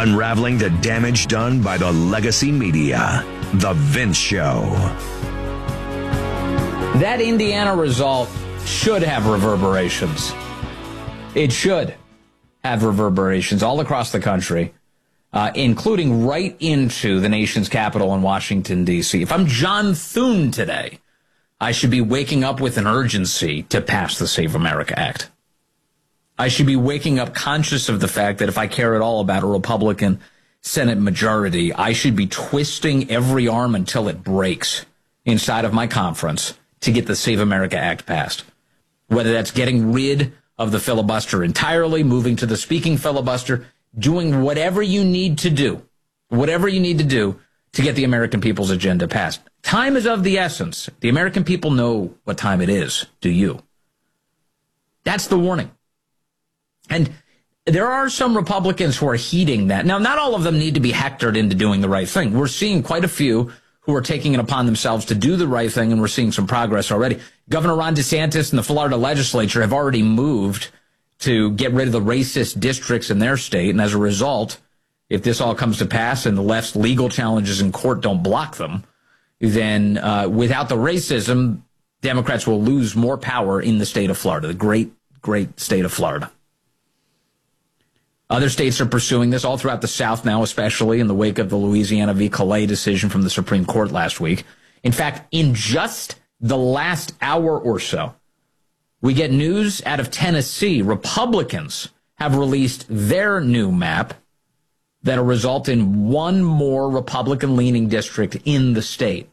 Unraveling the damage done by the legacy media. The Vince Show. That Indiana result should have reverberations. It should have reverberations all across the country, including right into the nation's capital in Washington, D.C. If I'm John Thune today, I should be waking up with an urgency to pass the Save America Act. I should be waking up conscious of the fact that if I care at all about a Republican Senate majority, I should be twisting every arm until it breaks inside of my conference to get the Save America Act passed. Whether that's getting rid of the filibuster entirely, moving to the speaking filibuster, doing whatever you need to do to get the American people's agenda passed. Time is of the essence. The American people know what time it is. Do you? That's the warning. And there are some Republicans who are heeding that. Now, not all of them need to be hectored into doing the right thing. We're seeing quite a few who are taking it upon themselves to do the right thing, and we're seeing some progress already. Governor Ron DeSantis and the Florida legislature have already moved to get rid of the racist districts in their state, and as a result, if this all comes to pass and the left's legal challenges in court don't block them, then without the racism, Democrats will lose more power in the state of Florida, the great, great state of Florida. Other states are pursuing this all throughout the South now, especially in the wake of the Louisiana v. Calais decision from the Supreme Court last week. In fact, in just the last hour or so, we get news out of Tennessee. Republicans have released their new map that'll result in one more Republican-leaning district in the state.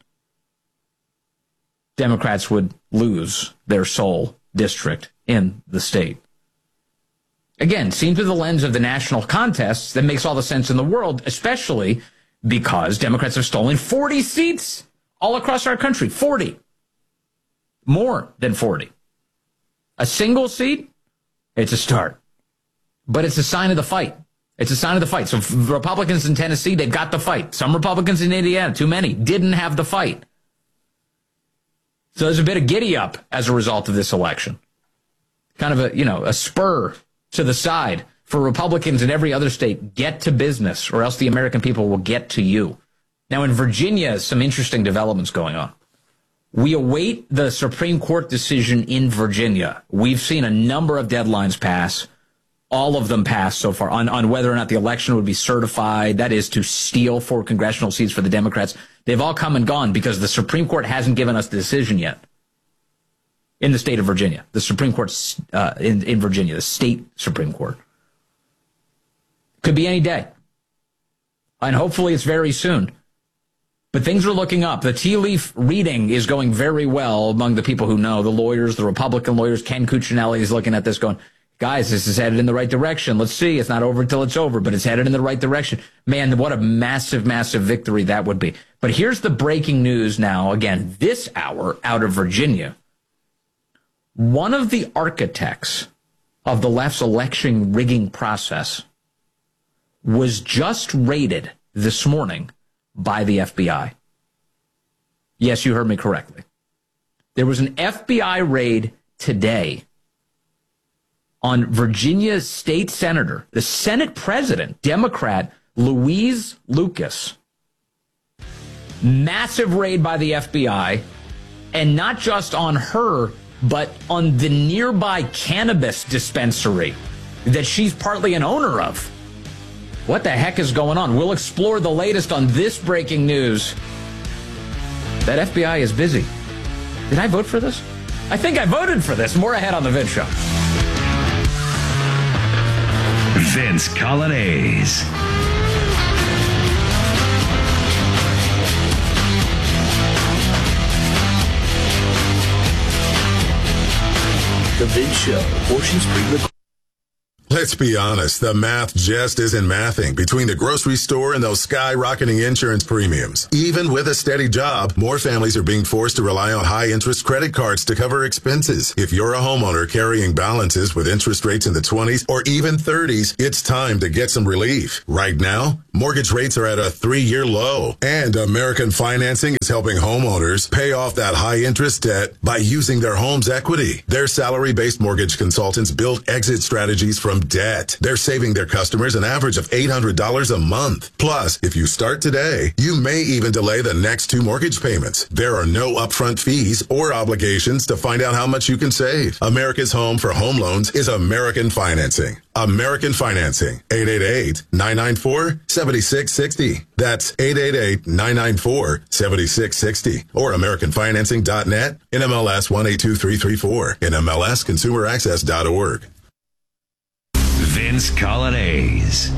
Democrats would lose their sole district in the state. Again, seen through the lens of the national contests, that makes all the sense in the world, especially because Democrats have stolen 40 seats all across our country. 40. More than 40. A single seat, it's a start. But it's a sign of the fight. It's a sign of the fight. So Republicans in Tennessee, they've got the fight. Some Republicans in Indiana, too many, didn't have the fight. So there's a bit of giddy up as a result of this election. Kind of a spur to the side for Republicans in every other state. Get to business, or else the American people will get to you. Now, in Virginia, some interesting developments going on. We await the Supreme Court decision in Virginia. We've seen a number of deadlines pass, all of them pass so far, on whether or not the election would be certified, that is, to steal 4 congressional seats for the Democrats. They've all come and gone because the Supreme Court hasn't given us the decision yet. In the state of Virginia, the Supreme Court in Virginia, the state Supreme Court. Could be any day. And hopefully it's very soon. But things are looking up. The tea leaf reading is going very well among the people who know, the lawyers, the Republican lawyers. Ken Cuccinelli is looking at this going, guys, this is headed in the right direction. Let's see. It's not over until it's over, but it's headed in the right direction. Man, what a massive, massive victory that would be. But here's the breaking news now, again, this hour out of Virginia. One of the architects of the left's election rigging process was just raided this morning by the FBI. Yes, you heard me correctly. There was an FBI raid today on Virginia's state senator, the Senate president, Democrat Louise Lucas. Massive raid by the FBI, and not just on her, but on the nearby cannabis dispensary that she's partly an owner of. What the heck is going on? We'll explore the latest on this breaking news. That FBI is busy. Did I vote for this? I think I voted for this. More ahead on The Vince Show. Vince Coglianese. The Vince Show, Ocean Spring. Let's be honest, the math just isn't mathing between the grocery store and those skyrocketing insurance premiums. Even with a steady job, more families are being forced to rely on high-interest credit cards to cover expenses. If you're a homeowner carrying balances with interest rates in the 20s or even 30s, it's time to get some relief. Right now, Mortgage rates are at a 3-year low. And American Financing is helping homeowners pay off that high-interest debt by using their home's equity. Their salary-based mortgage consultants build exit strategies from debt. They're saving their customers an average of $800 a month. Plus, if you start today, you may even delay the next 2 mortgage payments. There are no upfront fees or obligations to find out how much you can save. America's home for home loans is American Financing. American Financing, 888-994-7660. That's 888-994-7660. Or AmericanFinancing.net, NMLS 182334, NMLSConsumerAccess.org. Vince Colonnese.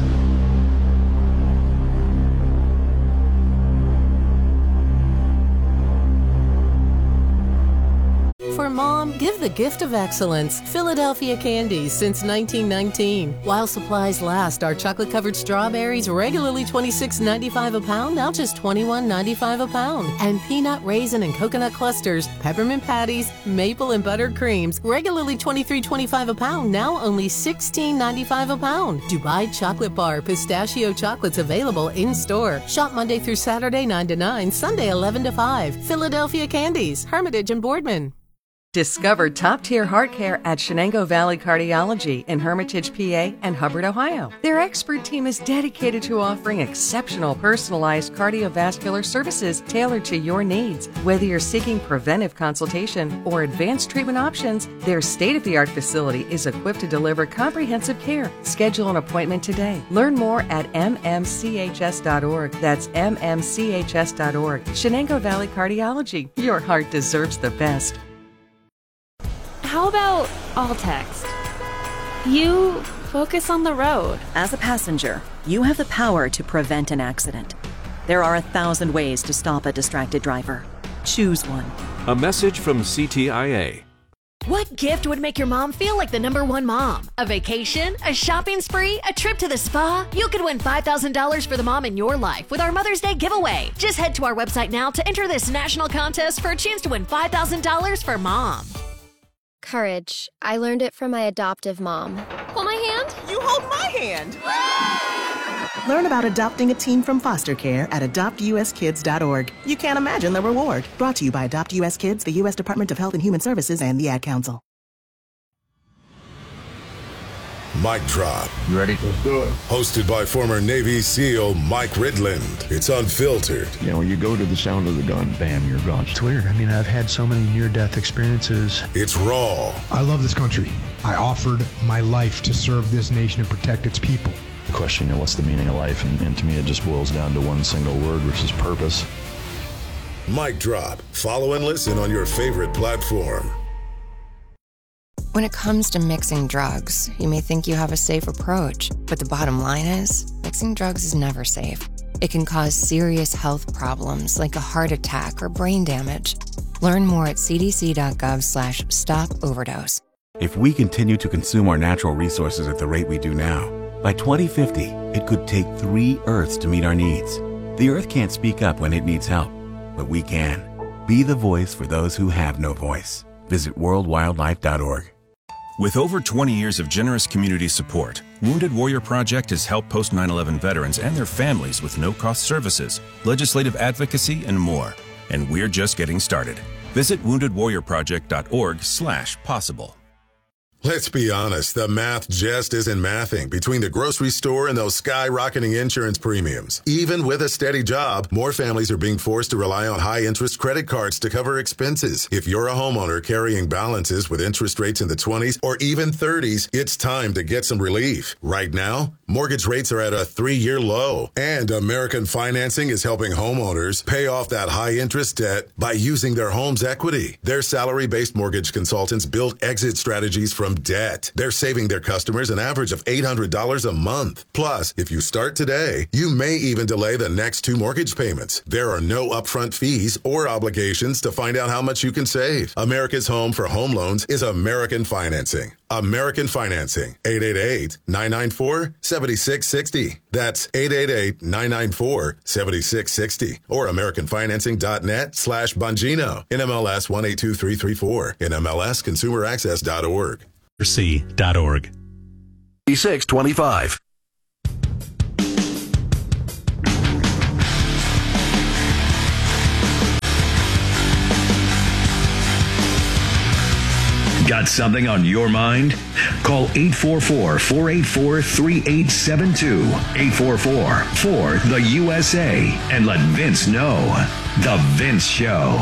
For Mom, give the gift of excellence. Philadelphia Candies since 1919. While supplies last, our chocolate-covered strawberries regularly $26.95 a pound, now just $21.95 a pound. And peanut, raisin, and coconut clusters, peppermint patties, maple and buttered creams, regularly $23.25 a pound, now only $16.95 a pound. Dubai Chocolate Bar, pistachio chocolates available in-store. Shop Monday through Saturday 9 to 9, Sunday 11 to 5. Philadelphia Candies, Hermitage and Boardman. Discover top-tier heart care at Shenango Valley Cardiology in Hermitage, PA and Hubbard, Ohio. Their expert team is dedicated to offering exceptional personalized cardiovascular services tailored to your needs. Whether you're seeking preventive consultation or advanced treatment options, their state-of-the-art facility is equipped to deliver comprehensive care. Schedule an appointment today. Learn more at mmchs.org. That's mmchs.org. Shenango Valley Cardiology. Your heart deserves the best. How about all text? You focus on the road. As a passenger, you have the power to prevent an accident. There are 1,000 ways to stop a distracted driver. Choose one. A message from CTIA. What gift would make your mom feel like the #1 mom? A vacation? A shopping spree? A trip to the spa? You could win $5,000 for the mom in your life with our Mother's Day giveaway. Just head to our website now to enter this national contest for a chance to win $5,000 for mom. Courage. I learned it from my adoptive mom. Hold my hand. You hold my hand. Learn about adopting a teen from foster care at adoptuskids.org. You can't imagine the reward. Brought to you by Adopt US Kids, the U.S. Department of Health and Human Services, and the Ad Council. Mic Drop. You ready? Let's do it. Hosted by former Navy SEAL Mike Ridland. It's unfiltered. You know, you go to the sound of the gun, bam, you're gone. It's weird. I mean, I've had so many near-death experiences. It's raw. I love this country. I offered my life to serve this nation and protect its people. The question, you know, what's the meaning of life? And to me, it just boils down to one single word, which is purpose. Mic Drop. Follow and listen on your favorite platform. When it comes to mixing drugs, you may think you have a safe approach, but the bottom line is, mixing drugs is never safe. It can cause serious health problems like a heart attack or brain damage. Learn more at cdc.gov/stop-overdose. If we continue to consume our natural resources at the rate we do now, by 2050, it could take 3 Earths to meet our needs. The Earth can't speak up when it needs help, but we can. Be the voice for those who have no voice. Visit worldwildlife.org. With over 20 years of generous community support, Wounded Warrior Project has helped post-9/11 veterans and their families with no-cost services, legislative advocacy, and more. And we're just getting started. Visit woundedwarriorproject.org/possible. Let's be honest, the math just isn't mathing between the grocery store and those skyrocketing insurance premiums. Even with a steady job, more families are being forced to rely on high-interest credit cards to cover expenses. If you're a homeowner carrying balances with interest rates in the 20s or even 30s, it's time to get some relief. Right now, mortgage rates are at a 3-year low, and American Financing is helping homeowners pay off that high-interest debt by using their home's equity. Their salary-based mortgage consultants build exit strategies from debt. They're saving their customers an average of $800 a month. Plus, if you start today, you may even delay the next 2 mortgage payments. There are no upfront fees or obligations to find out how much you can save. America's home for home loans is American Financing. American Financing, 888-994-7660. That's 888-994-7660. Or AmericanFinancing.net/Bongino. NMLS 182334. NMLSConsumerAccess.org. C.org. 625. Got something on your mind? Call 844-484-3872. 844-4-THE-USA. And let Vince know. The Vince Show.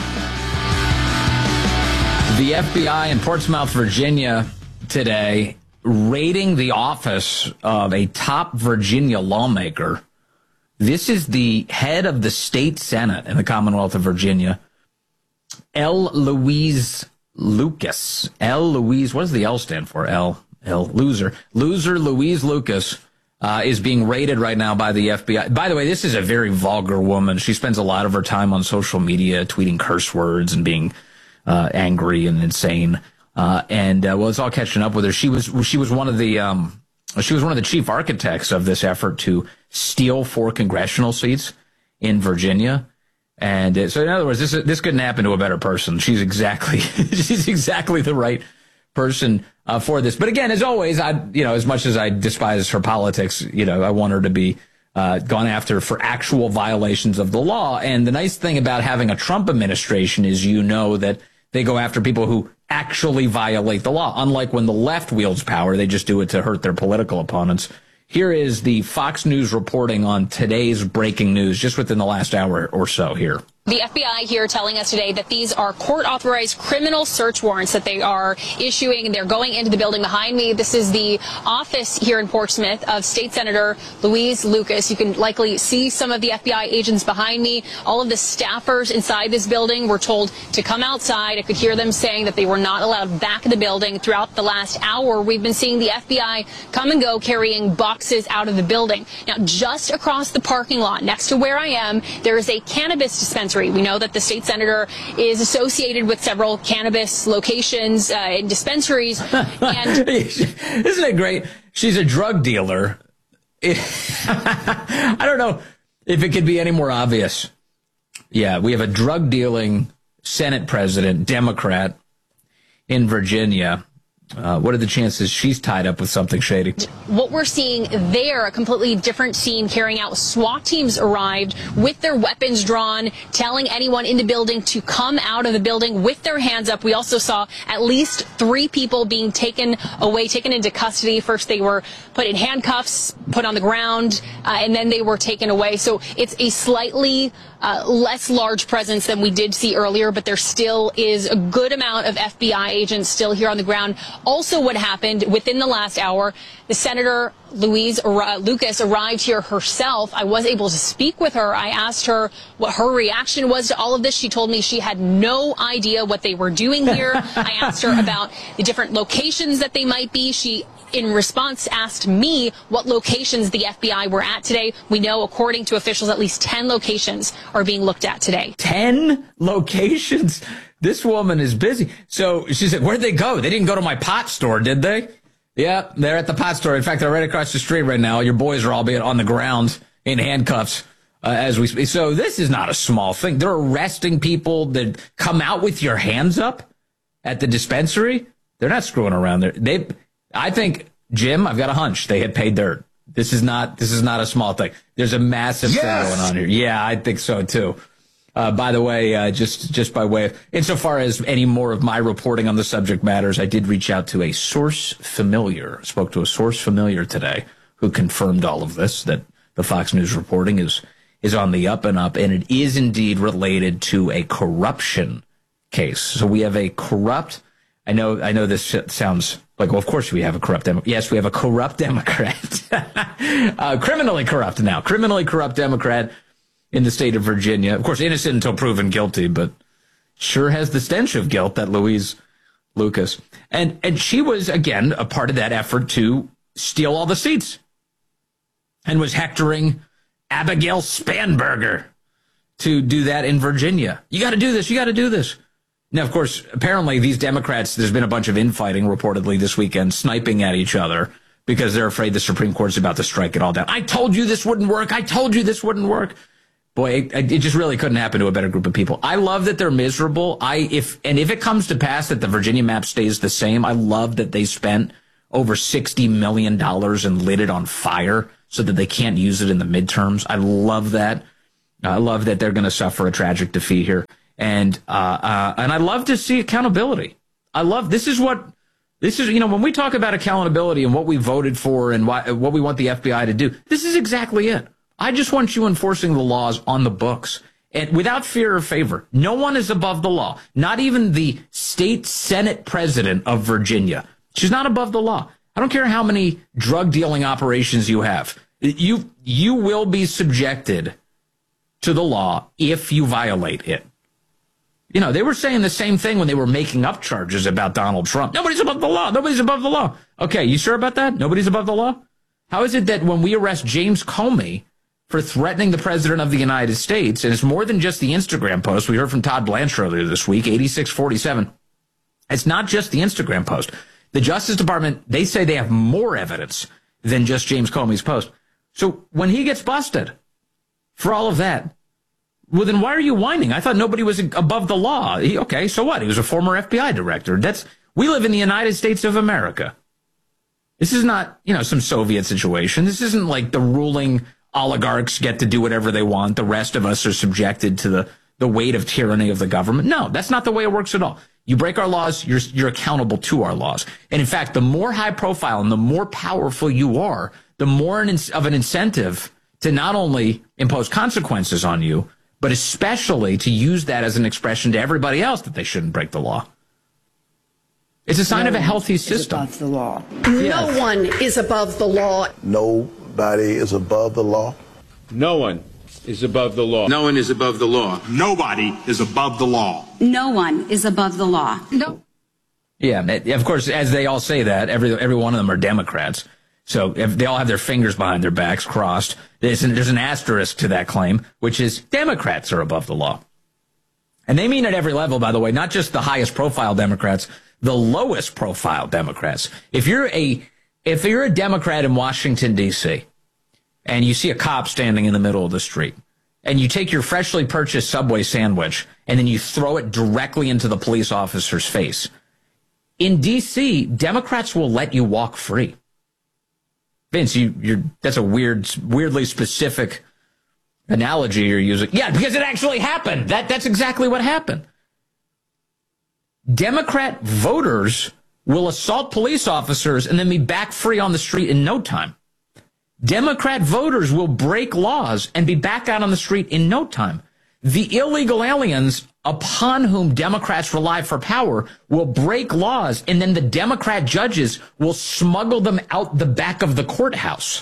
The FBI in Portsmouth, Virginia today raiding the office of a top Virginia lawmaker. This is the head of the state Senate in the Commonwealth of Virginia, L. Louise Lucas. L. Louise, what does the L stand for? L. Loser. Loser Louise Lucas is being raided right now by the FBI. By the way, this is a very vulgar woman. She spends a lot of her time on social media tweeting curse words and being angry and insane. Well, it's all catching up with her. She was one of the chief architects of this effort to steal 4 congressional seats in Virginia. And so, in other words, this couldn't happen to a better person. She's exactly the right person for this. But again, as always, as much as I despise her politics, I want her to be gone after for actual violations of the law. And the nice thing about having a Trump administration is that they go after people who actually violate the law. Unlike when the left wields power, they just do it to hurt their political opponents. Here is the Fox News reporting on today's breaking news just within the last hour or so here. The FBI here telling us today that these are court-authorized criminal search warrants that they are issuing, and they're going into the building behind me. This is the office here in Portsmouth of State Senator Louise Lucas. You can likely see some of the FBI agents behind me. All of the staffers inside this building were told to come outside. I could hear them saying that they were not allowed back in the building. Throughout the last hour, we've been seeing the FBI come and go carrying boxes out of the building. Now, just across the parking lot next to where I am, there is a cannabis dispensary. We know that the state senator is associated with several cannabis locations and dispensaries. And isn't it great? She's a drug dealer. I don't know if it could be any more obvious. Yeah, we have a drug dealing Senate president, Democrat, in Virginia. What are the chances she's tied up with something shady? What we're seeing there, a completely different scene carrying out. SWAT teams arrived with their weapons drawn, telling anyone in the building to come out of the building with their hands up. We also saw at least 3 people being taken into custody. First, they were put in handcuffs, put on the ground, and then they were taken away. So it's a slightly less large presence than we did see earlier, but there still is a good amount of FBI agents still here on the ground. Also, what happened within the last hour, the Senator Louise Lucas arrived here herself. I was able to speak with her. I asked her what her reaction was to all of this. She told me she had no idea what they were doing here. I asked her about the different locations that they might be. She, in response, asked me what locations the FBI were at today. We know, according to officials, at least 10 locations are being looked at today. 10 locations? This woman is busy. So she said, where'd they go? They didn't go to my pot store, did they? Yeah, they're at the pot store. In fact, they're right across the street right now. Your boys are all being on the ground in handcuffs as we speak. So this is not a small thing. They're arresting people that come out with your hands up at the dispensary. They're not screwing around there. I think, Jim, I've got a hunch they had paid dirt. This is not a small thing. There's a massive thing going on here. Yeah, I think so too. By the way, just by way of, insofar as any more of my reporting on the subject matters, I did reach out to a source familiar, spoke to a source familiar today who confirmed all of this, that the Fox News reporting is on the up and up, and it is indeed related to a corruption case. So we have a corrupt, I know this sounds like, well, of course we have a corrupt Democrat. Yes, we have a corrupt Democrat. Criminally corrupt Democrat in the state of Virginia. Of course, innocent until proven guilty, but sure has the stench of guilt, that Louise Lucas. And she was, again, a part of that effort to steal all the seats and was hectoring Abigail Spanberger to do that in Virginia. You got to do this. You got to do this. Now, of course, apparently these Democrats, there's been a bunch of infighting reportedly this weekend, sniping at each other because they're afraid the Supreme Court's about to strike it all down. I told you this wouldn't work. I told you this wouldn't work. Boy, it just really couldn't happen to a better group of people. I love that they're miserable. If it comes to pass that the Virginia map stays the same, I love that they spent over $60 million and lit it on fire so that they can't use it in the midterms. I love that. I love that they're going to suffer a tragic defeat here. And I love to see accountability. this is, when we talk about accountability and what we voted for and what we want the FBI to do, this is exactly it. I just want you enforcing the laws on the books and without fear or favor. No one is above the law. Not even the state Senate president of Virginia. She's not above the law. I don't care how many drug dealing operations you have. You will be subjected to the law if you violate it. You know, they were saying the same thing when they were making up charges about Donald Trump. Nobody's above the law. Nobody's above the law. Okay, you sure about that? Nobody's above the law? How is it that when we arrest James Comey for threatening the president of the United States, and it's more than just the Instagram post. We heard from Todd Blanchard earlier this week, 8647. It's not just the Instagram post. The Justice Department, they say they have more evidence than just James Comey's post. So when he gets busted for all of that, well, then why are you whining? I thought nobody was above the law. Okay, so what? He was a former FBI director. We live in the United States of America. This is not, some Soviet situation. This isn't like the ruling oligarchs get to do whatever they want. The rest of us are subjected to the weight of tyranny of the government. No, that's not the way it works at all. You break our laws, you're accountable to our laws. And in fact, the more high profile and the more powerful you are, the more of an incentive to not only impose consequences on you, but especially to use that as an expression to everybody else that they shouldn't break the law. It's a sign of a healthy system. Above the law. Yes. No one is above the law. Nobody is above the law. No one is above the law. No one is above the law. Nobody is above the law. No one is above the law. No. Yeah, of course, as they all say that, every one of them are Democrats. So if they all have their fingers behind their backs crossed, there's an asterisk to that claim, which is Democrats are above the law. And they mean at every level, by the way, not just the highest profile Democrats, the lowest profile Democrats. If you're a Democrat in Washington, D.C., and you see a cop standing in the middle of the street, and you take your freshly purchased Subway sandwich, and then you throw it directly into the police officer's face, in D.C., Democrats will let you walk free. Vince, that's a weirdly specific analogy you're using. Yeah, because it actually happened. That's exactly what happened. Democrat voters will assault police officers and then be back free on the street in no time. Democrat voters will break laws and be back out on the street in no time. The illegal aliens upon whom Democrats rely for power will break laws, and then the Democrat judges will smuggle them out the back of the courthouse.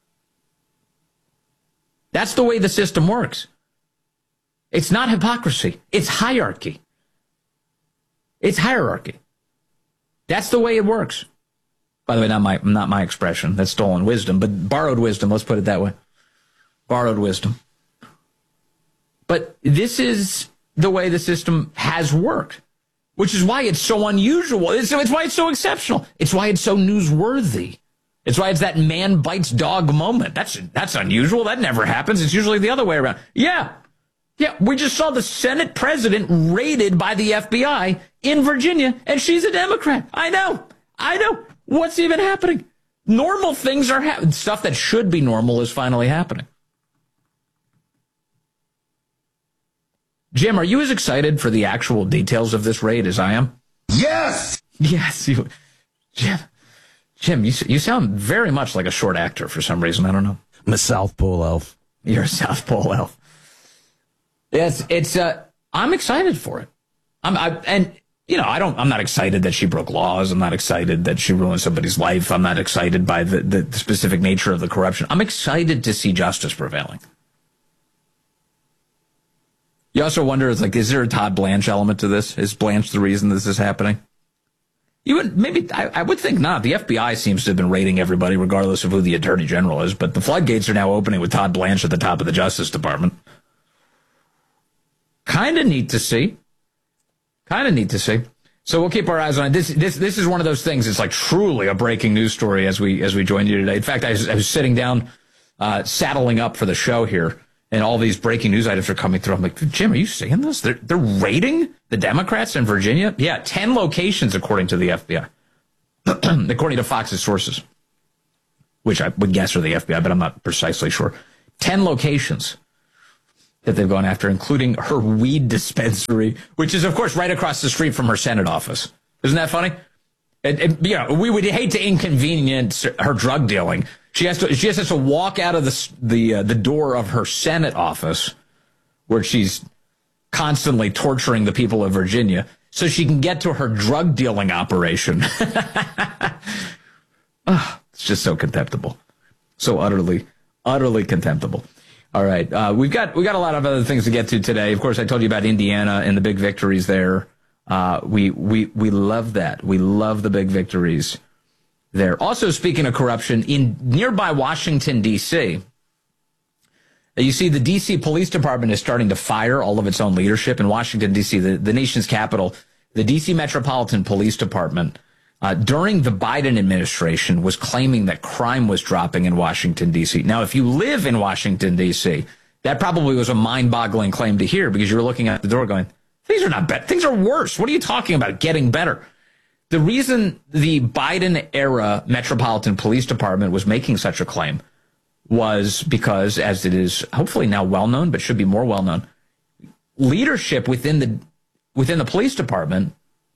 That's the way the system works. It's not hypocrisy. It's hierarchy. It's hierarchy. That's the way it works. By the way, not my expression. That's stolen wisdom, but borrowed wisdom. Let's put it that way. Borrowed wisdom. But this is the way the system has worked, which is why it's so unusual. It's why it's so exceptional. It's why it's so newsworthy. It's why it's that man bites dog moment. That's unusual. That never happens. It's usually the other way around. Yeah, we just saw the Senate president raided by the FBI in Virginia, and she's a Democrat. I know. What's even happening? Normal things are happening. Stuff that should be normal is finally happening. Jim, are you as excited for the actual details of this raid as I am? Yes! Yes, Jim, you sound very much like a short actor for some reason. I don't know. I'm a South Pole elf. You're a South Pole elf. Yes, I'm excited for it. I'm not excited that she broke laws. I'm not excited that she ruined somebody's life. I'm not excited by the specific nature of the corruption. I'm excited to see justice prevailing. You also wonder, is there a Todd Blanche element to this? Is Blanche the reason this is happening? I would think not. The FBI seems to have been raiding everybody regardless of who the Attorney General is, but the floodgates are now opening with Todd Blanche at the top of the Justice Department. Kind of neat to see. So we'll keep our eyes on it. This is one of those things. It's like truly a breaking news story as we joined you today. In fact, I was sitting down, saddling up for the show here, and all these breaking news items are coming through. I'm like, Jim, are you seeing this? They're raiding the Democrats in Virginia? Yeah, 10 locations according to the FBI, according to Fox's sources, which I would guess are the FBI, but I'm not precisely sure. 10 locations that they've gone after, including her weed dispensary, which is, of course, right across the street from her Senate office. Isn't that funny? We would hate to inconvenience her drug dealing. She has to walk out of the door of her Senate office, where she's constantly torturing the people of Virginia, so she can get to her drug dealing operation. It's just so contemptible, so utterly contemptible. All right, we've got a lot of other things to get to today. Of course, I told you about Indiana and the big victories there. We love that. We love the big victories there. Also, speaking of corruption, in nearby Washington, D.C., you see the D.C. Police Department is starting to fire all of its own leadership. In Washington, D.C., the nation's capital, the D.C. Metropolitan Police Department, during the Biden administration, was claiming that crime was dropping in Washington, D.C. Now, if you live in Washington, D.C., that probably was a mind-boggling claim to hear, because you were looking at the door going, things are not better. Things are worse. What are you talking about? Getting better. The reason the Biden-era Metropolitan Police Department was making such a claim was because, as it is hopefully now well-known, but should be more well-known, leadership within the police department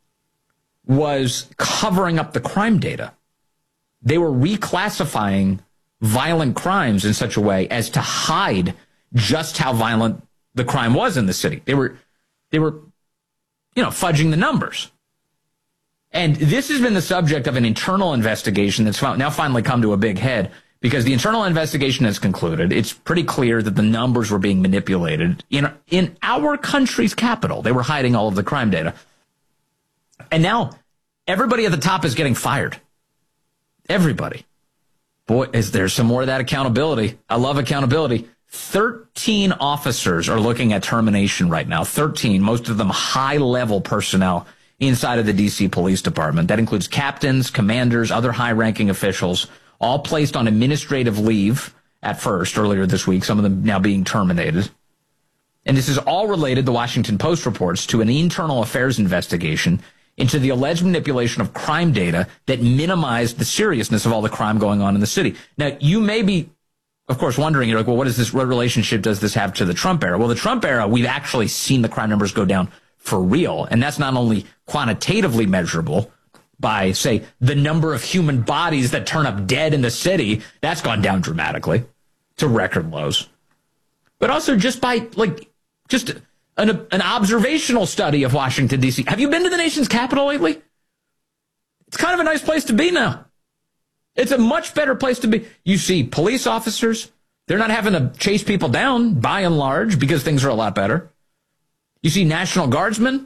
was covering up the crime data. They were reclassifying violent crimes in such a way as to hide just how violent the crime was in the city. They were fudging the numbers. And this has been the subject of an internal investigation that's now finally come to a big head, because the internal investigation has concluded. It's pretty clear that the numbers were being manipulated in our country's capital. They were hiding all of the crime data. And now everybody at the top is getting fired. Everybody. Boy, is there some more of that accountability. I love accountability. 13 officers are looking at termination right now. 13, most of them high-level personnel inside of the D.C. Police Department. That includes captains, commanders, other high-ranking officials, all placed on administrative leave at first, earlier this week, some of them now being terminated. And this is all related, the Washington Post reports, to an internal affairs investigation into the alleged manipulation of crime data that minimized the seriousness of all the crime going on in the city. Now, you may be, of course, wondering, you're like, well, what relationship does this have to the Trump era? Well, the Trump era, we've actually seen the crime numbers go down for real. And that's not only quantitatively measurable by, say, the number of human bodies that turn up dead in the city. That's gone down dramatically to record lows. But also just by, just an observational study of Washington, D.C. Have you been to the nation's capital lately? It's kind of a nice place to be now. It's a much better place to be. You see police officers. They're not having to chase people down, by and large, because things are a lot better. You see National Guardsmen.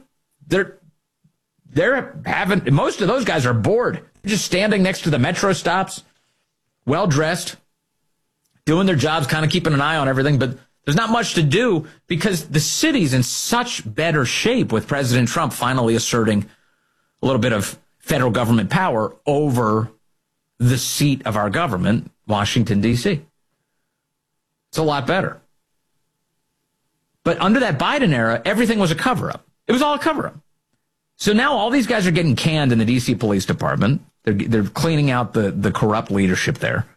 They're having, most of those guys are bored. They're just standing next to the metro stops, well-dressed, doing their jobs, kind of keeping an eye on everything, but there's not much to do because the city's in such better shape with President Trump finally asserting a little bit of federal government power over the seat of our government, Washington, D.C. It's a lot better. But under that Biden era, everything was a cover-up. It was all a cover-up. So now all these guys are getting canned in the D.C. Police Department. They're cleaning out the corrupt leadership there.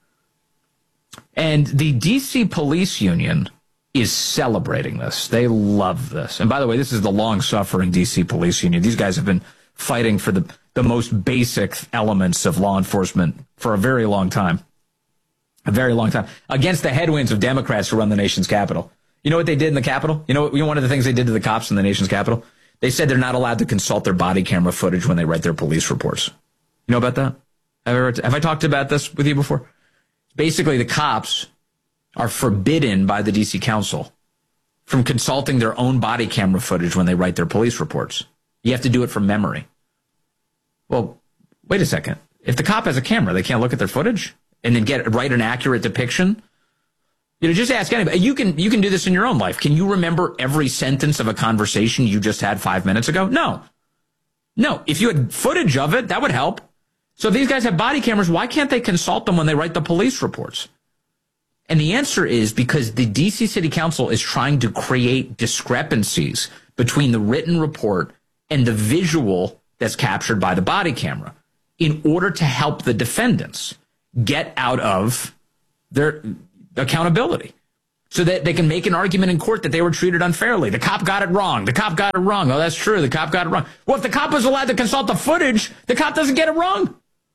And the D.C. Police Union is celebrating this. They love this. And by the way, this is the long-suffering D.C. Police Union. These guys have been fighting for the most basic elements of law enforcement for a very long time. A very long time. Against the headwinds of Democrats who run the nation's capital. You know what they did in the Capitol? You know one of the things they did to the cops in the nation's capital? They said they're not allowed to consult their body camera footage when they write their police reports. You know about that? Have I talked about this with you before? Basically, the cops are forbidden by the D.C. Council from consulting their own body camera footage when they write their police reports. You have to do it from memory. Well, wait a second. If the cop has a camera, they can't look at their footage and then write an accurate depiction? Just ask anybody. You can do this in your own life. Can you remember every sentence of a conversation you just had 5 minutes ago? No. If you had footage of it, that would help. So if these guys have body cameras, why can't they consult them when they write the police reports? And the answer is because the D.C. City Council is trying to create discrepancies between the written report and the visual that's captured by the body camera in order to help the defendants get out of their accountability. so that they can make an argument in court that they were treated unfairly. The cop got it wrong. The cop got it wrong. Oh, that's true. The cop got it wrong. Well, if the cop was allowed to consult the footage, the cop doesn't get it wrong.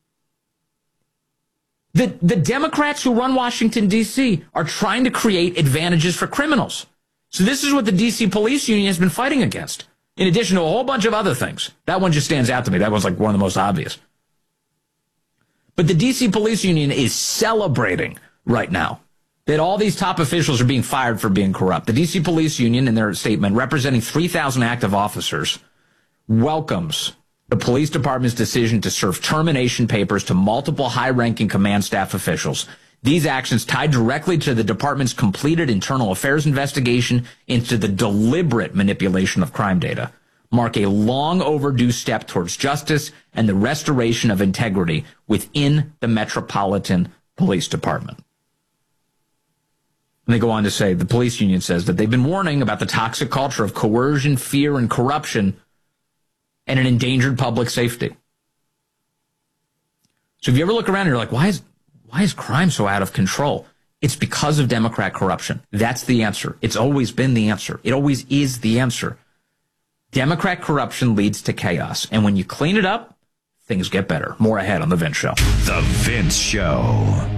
The Democrats who run Washington, D.C. are trying to create advantages for criminals. So this is what the D.C. Police Union has been fighting against, in addition to a whole bunch of other things. That one just stands out to me. That one's like one of the most obvious. But the D.C. Police Union is celebrating right now that all these top officials are being fired for being corrupt. The D.C. Police Union, in their statement, representing 3,000 active officers, welcomes the police department's decision to serve termination papers to multiple high-ranking command staff officials. These actions, tied directly to the department's completed internal affairs investigation into the deliberate manipulation of crime data, mark a long overdue step towards justice and the restoration of integrity within the Metropolitan Police Department. And they go on to say, the police union says that they've been warning about the toxic culture of coercion, fear, and corruption and an endangered public safety. So if you ever look around and you're like, why is crime so out of control? It's because of Democrat corruption. That's the answer. It's always been the answer. It always is the answer. Democrat corruption leads to chaos. And when you clean it up, things get better. More ahead on The Vince Show. The Vince Show.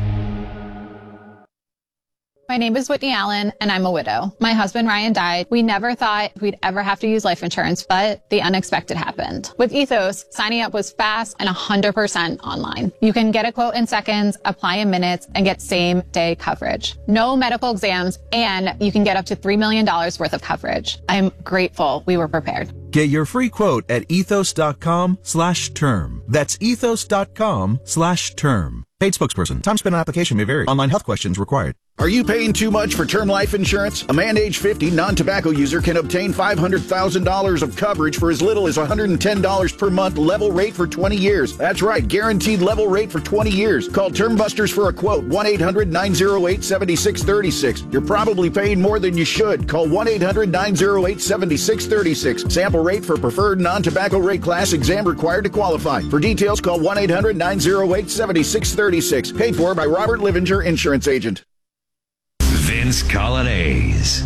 My name is Whitney Allen, and I'm a widow. My husband, Ryan, died. We never thought we'd ever have to use life insurance, but the unexpected happened. With Ethos, signing up was fast and 100% online. You can get a quote in seconds, apply in minutes, and get same-day coverage. No medical exams, and you can get up to $3 million worth of coverage. I'm grateful we were prepared. Get your free quote at ethos.com/term. That's ethos.com/term. Paid spokesperson. Time spent on application may vary. Online health questions required. Are you paying too much for term life insurance? A man age 50 non-tobacco user can obtain $500,000 of coverage for as little as $110 per month, level rate for 20 years. That's right, guaranteed level rate for 20 years. Call Term Busters for a quote, 1-800-908-7636. You're probably paying more than you should. Call 1-800-908-7636. Sample rate for preferred non-tobacco rate class, exam required to qualify. For details, call 1-800-908-7636. Paid for by Robert Livinger, Insurance Agent. Vince Colonnese.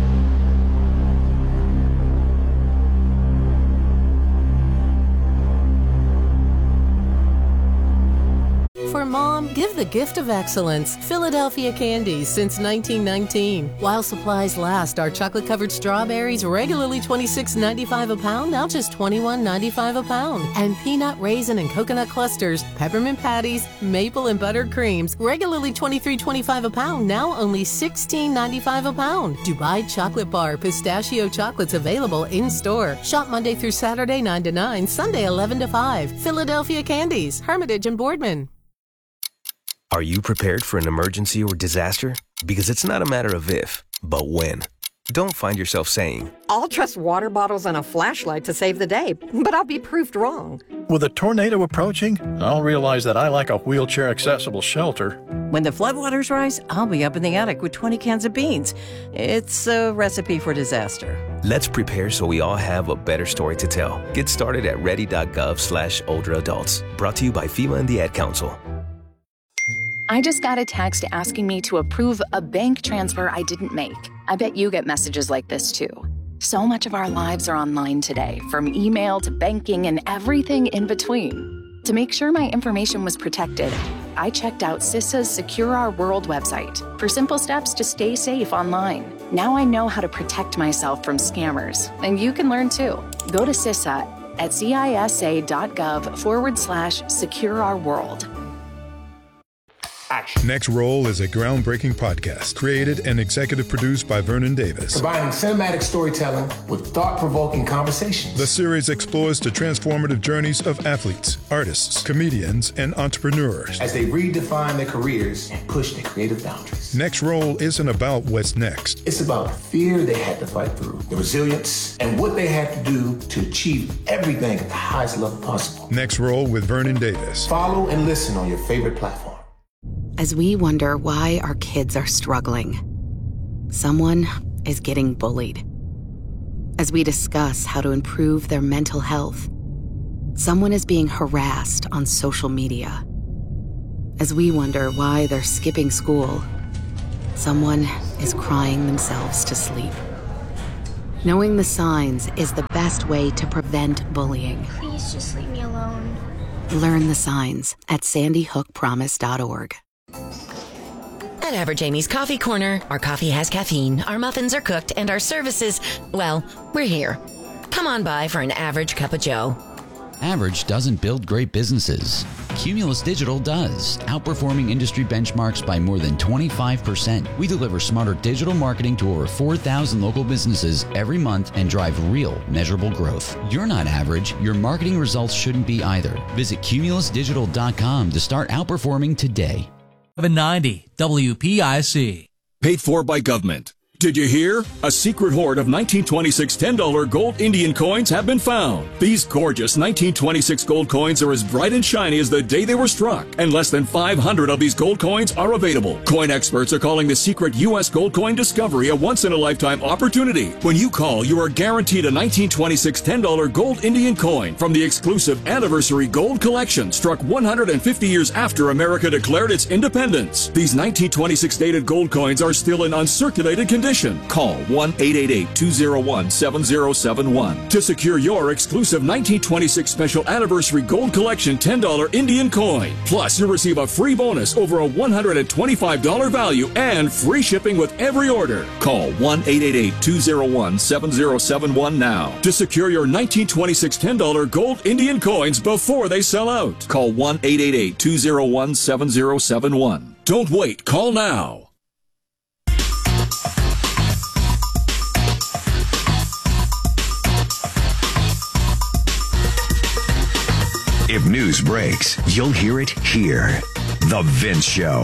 For Mom, give the gift of excellence. Philadelphia Candies since 1919. While supplies last, our chocolate-covered strawberries regularly $26.95 a pound, now just $21.95 a pound. And peanut, raisin, and coconut clusters, peppermint patties, maple and buttered creams, regularly $23.25 a pound, now only $16.95 a pound. Dubai Chocolate Bar, pistachio chocolates available in-store. Shop Monday through Saturday 9 to 9, Sunday 11 to 5. Philadelphia Candies, Hermitage and Boardman. Are you prepared for an emergency or disaster? Because it's not a matter of if, but when. Don't find yourself saying, I'll trust water bottles and a flashlight to save the day, but I'll be proved wrong. With a tornado approaching, I'll realize that I lack a wheelchair-accessible shelter. When the floodwaters rise, I'll be up in the attic with 20 cans of beans. It's a recipe for disaster. Let's prepare so we all have a better story to tell. Get started at ready.gov/older adults. Brought to you by FEMA and the Ad Council. I just got a text asking me to approve a bank transfer I didn't make. I bet you get messages like this too. So much of our lives are online today, from email to banking and everything in between. To make sure my information was protected, I checked out CISA's Secure Our World website for simple steps to stay safe online. Now I know how to protect myself from scammers, and you can learn too. Go to CISA at cisa.gov/secure-our-world. Action. Next Roll is a groundbreaking podcast created and executive produced by Vernon Davis. Combining cinematic storytelling with thought-provoking conversations. The series explores the transformative journeys of athletes, artists, comedians, and entrepreneurs as they redefine their careers and push their creative boundaries. Next Roll isn't about what's next. It's about the fear they had to fight through, the resilience, and what they had to do to achieve everything at the highest level possible. Next Roll with Vernon Davis. Follow and listen on your favorite platform. As we wonder why our kids are struggling, someone is getting bullied. As we discuss how to improve their mental health, someone is being harassed on social media. As we wonder why they're skipping school, someone is crying themselves to sleep. Knowing the signs is the best way to prevent bullying. Please just leave me alone. Learn the signs at sandyhookpromise.org. At Average Amy's Coffee Corner, our coffee has caffeine, our muffins are cooked, and our services, well, we're here. Come on by for an average cup of joe. Average doesn't build great businesses. Cumulus Digital does, outperforming industry benchmarks by more than 25%. We deliver smarter digital marketing to over 4,000 local businesses every month and drive real, measurable growth. You're not average. Your marketing results shouldn't be either. Visit cumulusdigital.com to start outperforming today. 790 WPIC. Paid for by government. Did you hear? A secret hoard of 1926 $10 gold Indian coins have been found. These gorgeous 1926 gold coins are as bright and shiny as the day they were struck, and less than 500 of these gold coins are available. Coin experts are calling the secret U.S. gold coin discovery a once-in-a-lifetime opportunity. When you call, you are guaranteed a 1926 $10 gold Indian coin from the exclusive Anniversary Gold Collection, struck 150 years after America declared its independence. These 1926 dated gold coins are still in uncirculated condition. Call 1-888-201-7071 to secure your exclusive 1926 Special Anniversary Gold Collection $10 Indian coin. Plus, you'll receive a free bonus over a $125 value and free shipping with every order. Call 1-888-201-7071 now to secure your 1926 $10 gold Indian coins before they sell out. Call 1-888-201-7071. Don't wait. Call now. If news breaks, you'll hear it here. The Vince Show.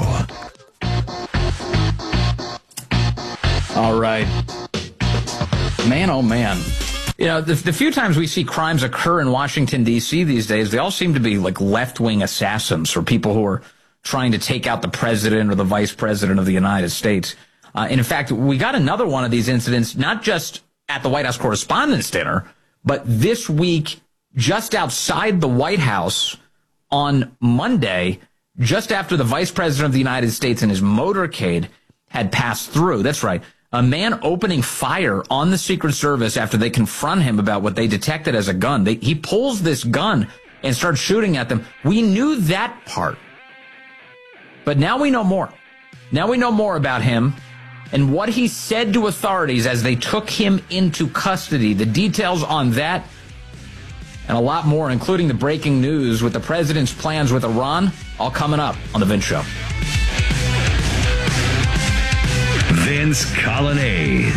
All right. Man, oh man. You know, the few times we see crimes occur in Washington, D.C. these days, they all seem to be like left-wing assassins or people who are trying to take out the president or the vice president of the United States. And in fact, we got another one of these incidents, not just at the White House Correspondents' Dinner, but this week just outside the White House on Monday, just after the Vice President of the United States and his motorcade had passed through. That's right. A man opening fire on the Secret Service after they confront him about what they detected as a gun. He pulls this gun and starts shooting at them. We knew that part. But now we know more. Now we know more about him and what he said to authorities as they took him into custody. The details on that and a lot more, including the breaking news with the president's plans with Iran, all coming up on The Vince Show. Vince Colonnade.